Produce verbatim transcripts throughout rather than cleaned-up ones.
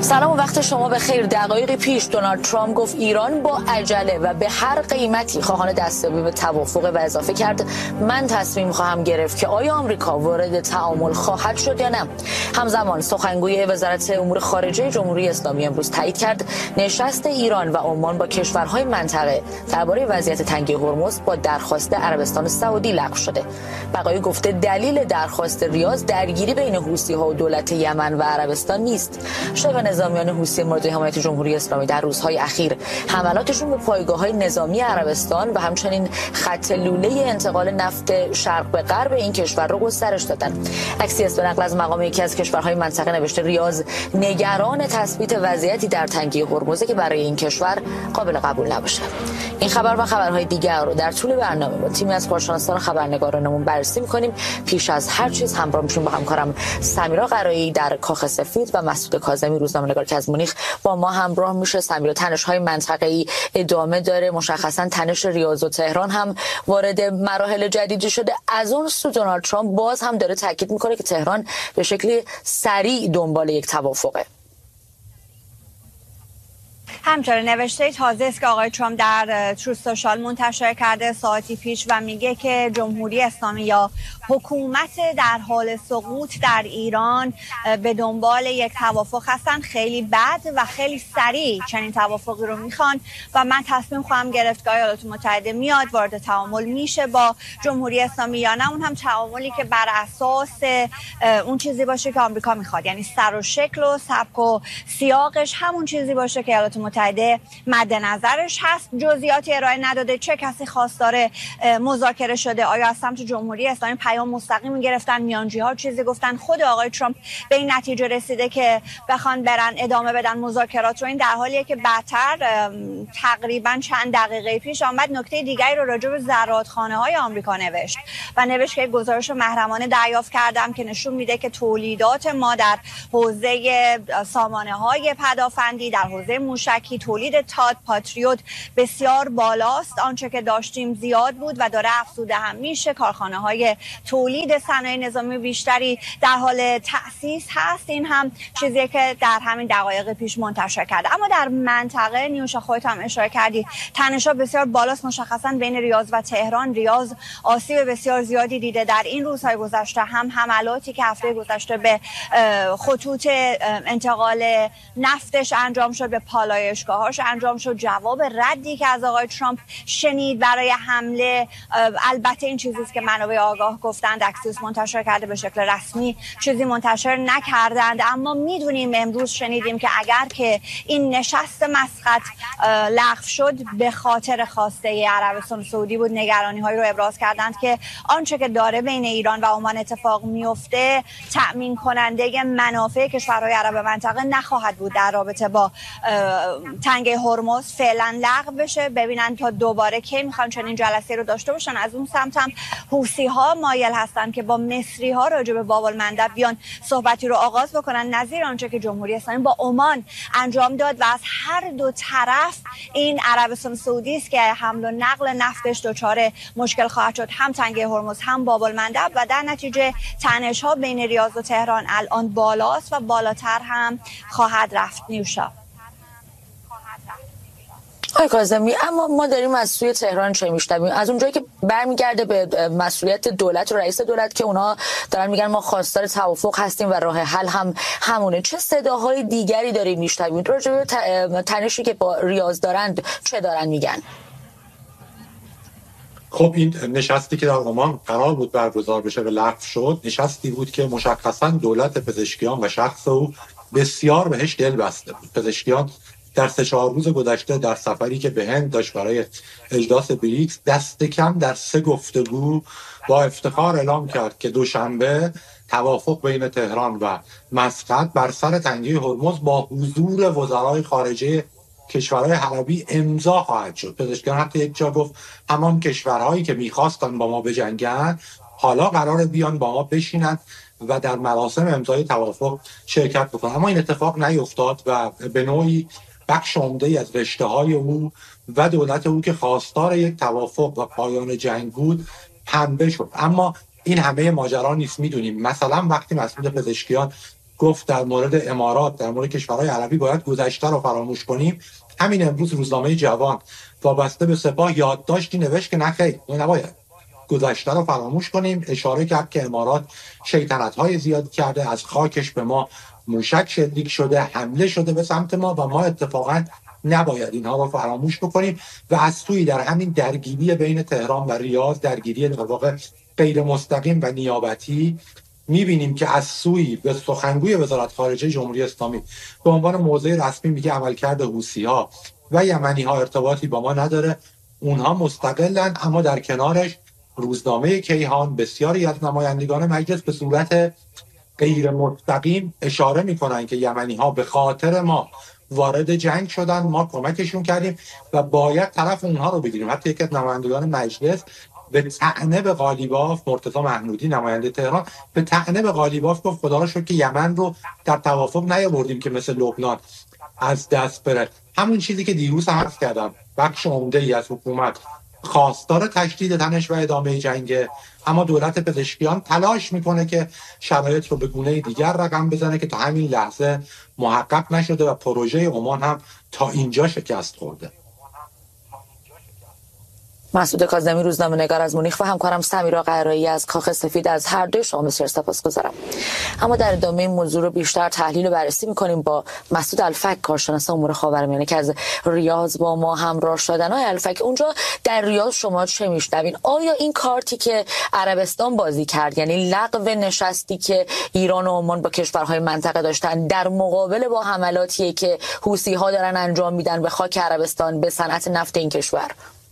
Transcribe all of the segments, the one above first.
سلام و وقت شما بخیر. دقایقی پیش دونالد ترامپ گفت ایران با عجله و به هر قیمتی خواهان دستیابی به توافق و اضافه کرد من تصمیم خواهم گرفت که آیا آمریکا وارد تعامل خواهد شد یا نه. همزمان سخنگوی وزارت امور خارجه جمهوری اسلامی امروز تایید کرد نشست ایران و عمان با کشورهای منطقه درباره وضعیت تنگه هرمز با درخواست عربستان سعودی لغو شده. بقای گفته دلیل درخواست ریاض درگیری بین حوثی‌ها و دولت یمن و عربستان نیست. شبه نظامیان حوثی مورد حمایت جمهوری اسلامی در روزهای اخیر حملاتشون به پایگاه‌های نظامی عربستان و همچنین خط لوله انتقال نفت شرق به غرب این کشور رو گسترش دادن. عکسی است به نقل از مقام یکی از کشورهای منطقه نوشته ریاض نگران تثبیت وضعیتی در تنگه هرمز که برای این کشور قابل قبول نباشه. این خبر و خبرهای دیگر رو در طول برنامه با تیمی از کارشناسان خبرنگارانمون بررسی می‌کنیم. پیش از هر چیز همراه میشیم با همکارم سمیرا قرایی در کاخ سفید و مسعود کاظمی روزنامه‌نگار که از مونیخ با ما همراه میشه. سمیرا، تنش‌های منطقه‌ای ادامه داره، مشخصا تنش ریاض و تهران هم وارد مراحل جدیدی شده. از اون سو دونالد ترامپ باز هم داره تاکید میکنه که تهران به شکلی سریع دنبال یک توافقه. همچنین نوشته تازه است که آقای ترامپ در تروث سوشال منتشر کرده ساعتی پیش و میگه که جمهوری اسلامی یا حکومت در حال سقوط در ایران به دنبال یک توافق هستن. خیلی بد و خیلی سریع چنین توافقی رو میخوان و من تصمیم خواهم گرفت که ایالات متحده میاد وارد تعامل میشه با جمهوری اسلامی یا نه. اون هم تعاملی که بر اساس اون چیزی باشه که آمریکا میخواد، یعنی سر و شکل و سبک و سیاقش همون چیزی باشه که ایالات متحده مد نظرش هست. جزئیاتی ارائه نداده، چه کسی خواستار مذاکره شده، آیا از سمت جمهوری اسلامی پیام مستقیم گرفتن، میانجی‌ها چیزی گفتن. خود آقای ترامپ به این نتیجه رسیده که بخوان برن ادامه بدن مذاکرات رو. این در حالیه که بعدتر تقریبا چند دقیقه پیش آمد نکته دیگری رو راجع به زرادخانه‌های آمریکا نوشت و نوشت که گزارش محرمانه دریافت کردم که نشون میده که تولیدات ما در حوزه سامانه‌های پدافندی، در حوزه موشکی، تولید تاد پاتریوت بسیار بالاست. آنچه که داشتیم زیاد بود و داره افزوده هم میشه. کارخانه‌های تولید صنایع نظامی بیشتری در حال تأسیس هست. این هم چیزی که در همین دقایق پیش منتشر کرده. اما در منطقه نیوشا خودت هم اشاره کردی تنش‌ها بسیار بالاست، مشخصا بین ریاض و تهران. ریاض آسیب بسیار زیادی دیده. در این روزهای گذشته هم حملاتی که هفته گذشته به خطوط انتقال نفتش انجام شد، به پالایشگاهاش انجام شد، جواب ردی که از آقای ترامپ شنید برای حمله. البته این چیزی است که منابع آگاه گفتند، اکسیوس منتشر کرده، به شکل رسمی چیزی منتشر نکردند. اما میدونیم امروز شنیدیم که اگر که این نشست مسقط لغو شد به خاطر خواسته عربستان سعودی بود. نگرانی هایی رو ابراز کردند که آنچه که داره بین ایران و عمان اتفاق میفته تأمین کننده منافع کشورهای عرب منطقه نخواهد بود در رابطه با تنگه هرمز. فعلا لغو بشه، ببینن تا دوباره کی میخوان چنین جلسه رو داشته باشن. از اون سمت هم حوثی ها مایل هستن که با مصری ها راجع به باب المندب بیان صحبتی رو آغاز بکنن، نظیر آنچه که جمهوری اسلامی با عمان انجام داد و از هر دو طرف این عربستان سعودی است که حمل و نقل نفتش دچار مشکل خواهد شد، هم تنگه هرمز هم باب المندب، و در نتیجه تنش ها بین ریاض و تهران الان بالاست و بالاتر هم خواهد رفت. نیوشا آقای کاظمی، اما ما داریم از سوی تهران چه میشنویم؟ از اونجایی که برمیگرده به مسئولیت دولت و رئیس دولت که اونا دارن میگن ما خواستار توافق هستیم و راه حل هم همونه، چه صداهای دیگری داریم میشنویم راجع به تنشی که با ریاض دارند؟ چه دارن میگن؟ خب این نشستی که در عمان قرار بود برگزار بشه و لغو شد، نشستی بود که مشخصا دولت پزشکیان و شخص او بسیار بهش دل بسته بود. پزشکیان در سه چهار روز گذشته در سفری که به هند داشت برای اجلاس بریکس دست کم در سه گفتگو با افتخار اعلام کرد که دوشنبه توافق بین تهران و مسقط بر سر تنگه هرمز با حضور وزرای خارجه کشورهای عربی امضا خواهد شد. پزشکیان حتی یک جا گفت همان کشورهایی که میخواستن با ما بجنگن حالا قراره بیان با ما بشینند و در مراسم امضای توافق شرکت بکنن. اما این اتفاق نیفتاد و به نوعی بخش عمده‌ای از رشته‌های او و دولت او که خواستار یک توافق و پایان جنگ بود پنبه شد. اما این همه ماجرا نیست. میدونیم مثلا وقتی مسئول پزشکیان گفت در مورد امارات، در مورد کشورهای عربی باید گذشته رو فراموش کنیم، همین امروز روزنامه جوان وابسته به سپاه یادداشتی نوشت که نخیر، نباید گذشته رو فراموش کنیم. اشاره کرد که امارات شیطنت‌های زیاد کرده، از خاکش به ما موشک شلیک شده، حمله شده به سمت ما و ما اتفاقا نباید اینها رو فراموش بکنیم. و از سوی در همین درگیری بین تهران و ریاض، درگیری در واقع غیر مستقیم و نیابتی، می‌بینیم که از سوی به سخنگوی وزارت خارجه جمهوری اسلامی به عنوان موضع رسمی میگه عملکرد حوثی‌ها و یمنی‌ها ارتباطی با ما نداره، اونها مستقلن. اما در کنارش روزنامه کیهان بسیاری از نمایندگان مجلس به صورت غیر مستقیم اشاره میکنن که یمنی‌ها به خاطر ما وارد جنگ شدن، ما کمکشون کردیم و باید طرف اونها رو بگیریم. حتی یکی از نمایندگان مجلس به طعنه به قالیباف، مرتضی محمودی نماینده تهران، به طعنه به قالیباف گفت خدا رو شکر که یمن رو در توافق نیاوردیم که مثل لبنان از دست بره. همون چیزی که دیروز هم عرض کردم، بخش عمده‌ای از حکومت خواستار تشدید تنش و ادامه جنگ، اما دولت پزشکیان تلاش میکنه که شرایط رو به گونه دیگر رقم بزنه که تا همین لحظه محقق نشده و پروژه عمان هم تا اینجا شکست خورده. مسعود کاظمی، روزنامه‌نگار از مونیخ، و همکارم سمیرا قرایی از کاخ سفید از هر دوی شما بسیار سپاسگزارم. اما در ادامه این موضوع رو بیشتر تحلیل و بررسی می‌کنیم با مسعود الفک، کارشناس امور خاورمیانه که از ریاض با ما همراه شدن. آقای الفک، اونجا در ریاض شما چه می‌شنوین؟ آیا این کارتی که عربستان بازی کرد، یعنی لغو نشستی که ایران و عمان با کشورهای منطقه داشتن، در مقابل با حملاتی که حوثی‌ها دارن انجام میدن به خاک عربستان، به صنعت نفت این کشور؟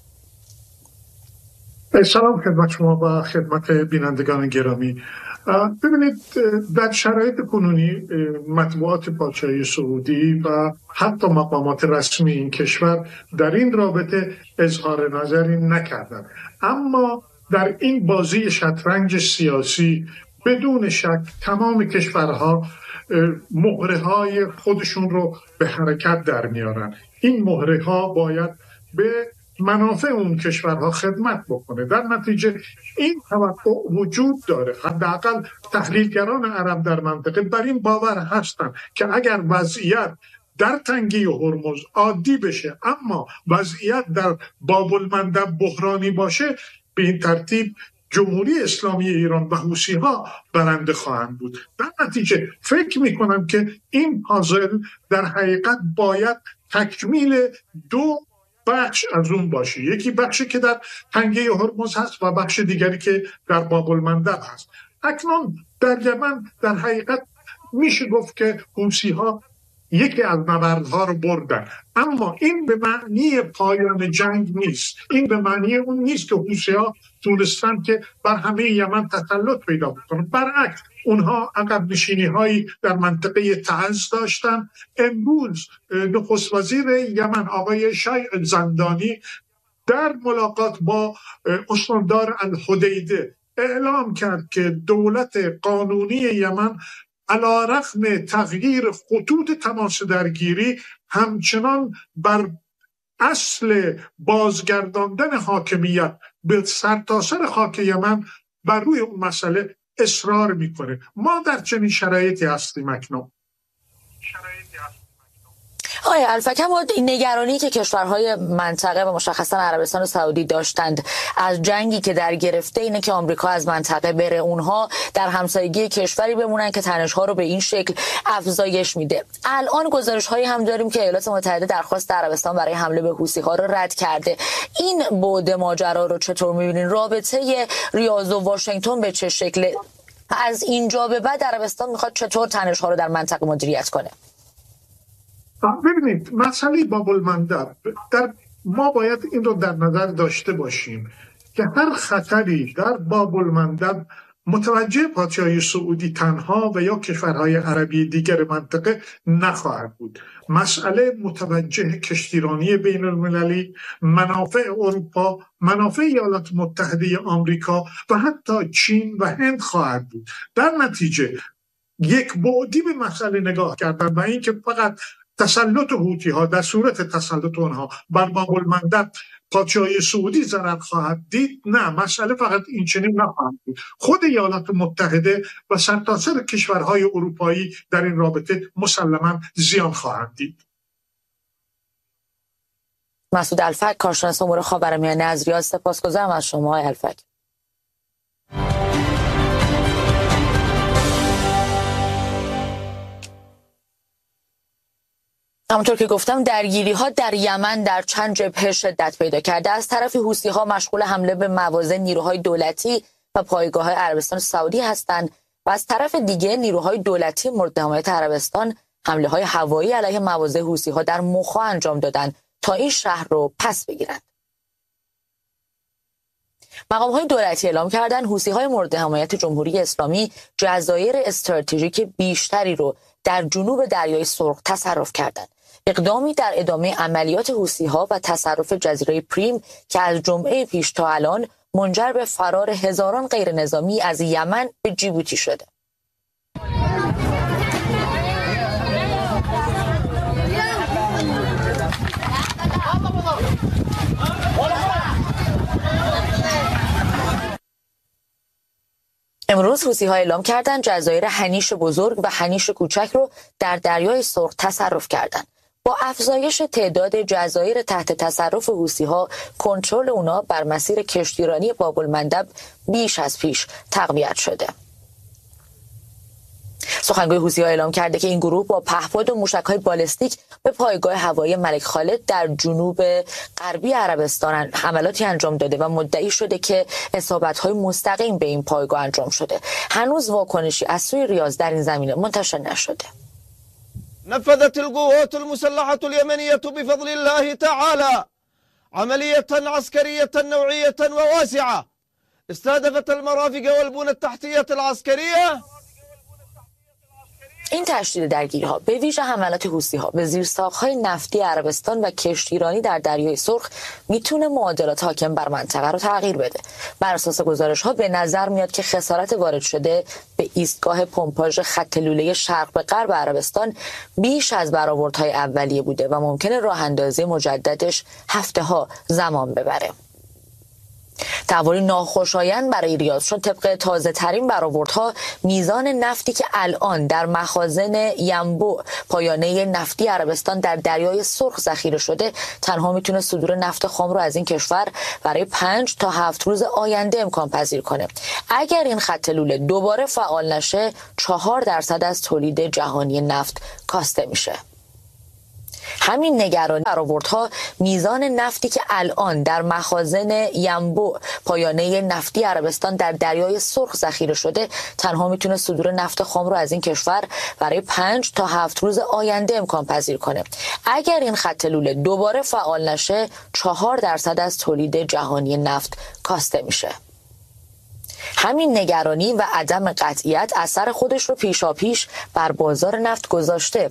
سلام خدمت شما و خدمت بینندگان گرامی. ببینید، در شرایط کنونی مطبوعات پادشاهی سعودی و حتی مقامات رسمی این کشور در این رابطه اظهار نظری نکردند، اما در این بازی شطرنج سیاسی بدون شک تمام کشورها مهره های خودشون رو به حرکت در میارن. این مهره ها باید به منافع اون کشورها خدمت بکنه. در نتیجه این توقع وجود داره. حداقل تحلیلگران عرب در منطقه بر این باور هستند که اگر وضعیت در تنگه هرمز عادی بشه اما وضعیت در باب المندب بحرانی باشه، به این ترتیب جمهوری اسلامی ایران و حوثی‌ها برنده خواهند بود. در نتیجه فکر می‌کنم که این پازل در حقیقت باید تکمیل دو بخش از اون باشه. یکی بخشی که در تنگه هرمز هست و بخش دیگری که در باب المندب هست. اکنون در یمن در حقیقت میشه گفت که حوثی‌ها یکی از نبردها رو بردن، اما این به معنی پایان جنگ نیست. این به معنی اون نیست که حوثی‌ها تونستن که بر همه یمن تسلط پیدا بکنن. برعکس، اونها عقب نشینی هایی در منطقه تعز داشتن. امروز نخست وزیر یمن آقای شیع زندانی در ملاقات با استاندار الحدیده اعلام کرد که دولت قانونی یمن علیرغم تغییر خطوط تماس درگیری همچنان بر اصل بازگرداندن حاکمیت به سرتاسر خاک یمن بر روی اون مسئله اصرار میکنه. ما در چنین شرایطی هستیم اکنون. آقای الفک، اما نگرانی که کشورهای منطقه و مشخصا عربستان سعودی داشتند از جنگی که در گرفته اینه که آمریکا از منطقه بره، اونها در همسایگی کشوری بمونن که تنش‌ها رو به این شکل افزایش میده. الان گزارش‌هایی هم داریم که ایالات متحده درخواست عربستان برای حمله به حوثی‌ها رو رد کرده. این بعد ماجرا رو چطور می‌بینین؟ رابطه ریاض و واشنگتن به چه شکل؟ از اینجا به بعد عربستان میخواد چطور تنش‌ها رو در منطقه مدیریت کنه؟ ببینید، مسئله باب المندب در ما باید این رو در نظر داشته باشیم که هر خطری در باب المندب متوجه پادشاهی سعودی تنها و یا کشورهای عربی دیگر منطقه نخواهد بود. مسئله متوجه کشتیرانی بین المللی، منافع اروپا، منافع ایالات متحده آمریکا و حتی چین و هند خواهد بود. در نتیجه یک بعدی به مسئله نگاه کردن و این که فقط تسلط حوثی‌ها در صورت تسلط آنها بر باب المندب پادشاهی سعودی ضرر خواهد دید؟ نه، مسئله فقط این چنین نخواهد بود. خود ایالات متحده و سرتاسر کشورهای اروپایی در این رابطه مسلماً زیان خواهند دید. مسعود الفک، کارشناس امور خاورمیانه از ریاض، سپاسگزارم از شما الفک. همونطور که گفتم درگیری ها در یمن در چند جبهه شدت پیدا کرده. از طرفی حوثی ها مشغول حمله به مواضع نیروهای دولتی و پایگاه های عربستان سعودی هستند و از طرف دیگه نیروهای دولتی مورد حمایت عربستان حمله های هوایی علیه مواضع حوثی ها در مخا انجام دادن تا این شهر رو پس بگیرند. مقام های دولتی اعلام کردن حوثی های مورد حمایت جمهوری اسلامی جزایر استراتژیک بیشتری رو در جنوب دریای سرخ تصرف کردند. اقدامی در ادامه عملیات حوثی‌ها و تصرف جزیره پریم که از جمعه پیش تا الان منجر به فرار هزاران غیر نظامی از یمن به جیبوتی شده. امروز حوثی‌ها اعلام کردند جزایر هنیش بزرگ و هنیش کوچک رو در دریای سرخ تصرف کردند. با افزایش تعداد جزایر تحت تصرف حوثی‌ها، کنترل اونا بر مسیر کشتیرانی باب‌المندب بیش از پیش تقویت شده. سخنگوی حوثی‌ها اعلام کرده که این گروه با پهپاد و موشک‌های بالستیک به پایگاه هوایی ملک خالد در جنوب غربی عربستان حملاتی انجام داده و مدعی شده که اصابت‌های مستقیم به این پایگاه انجام شده. هنوز واکنشی از سوی ریاض در این زمینه منتشر نشده. نفذت القوات المسلحة اليمنية بفضل الله تعالى عملية عسكرية نوعية وواسعة استهدفت المرافق والبنى التحتية العسكرية. این تشدید درگیری‌ها به ویژه حملات حوثی‌ها به زیرساخت‌های نفتی عربستان و کشتیرانی در دریای سرخ میتونه معادلات حاکم بر منطقه رو تغییر بده. بر اساس گزارش‌ها به نظر میاد که خسارت وارد شده به ایستگاه پمپاژ خط لوله شرق به غرب عربستان بیش از برآوردهای اولیه بوده و ممکنه راه‌اندازی مجددش هفته‌ها زمان ببره. تحولی ناخوشایند برای ریاض، چون طبق تازه ترین برآوردها میزان نفتی که الان در مخازن ینبوع پایانه نفتی عربستان در دریای سرخ ذخیره شده تنها میتونه صدور نفت خام رو از این کشور برای پنج تا هفت روز آینده امکان پذیر کنه. اگر این خط لوله دوباره فعال نشه چهار درصد از تولید جهانی نفت کاسته میشه. همین نگرانی برآوردها میزان نفتی که الان در مخازن ینبوع پایانه نفتی عربستان در دریای سرخ ذخیره شده تنها میتونه صدور نفت خام رو از این کشور برای پنج تا هفت روز آینده امکان پذیر کنه. اگر این خط لوله دوباره فعال نشه چهار درصد از تولید جهانی نفت کاسته میشه. همین نگرانی و عدم قطعیت اثر خودش رو پیشاپیش بر بازار نفت گذاشته.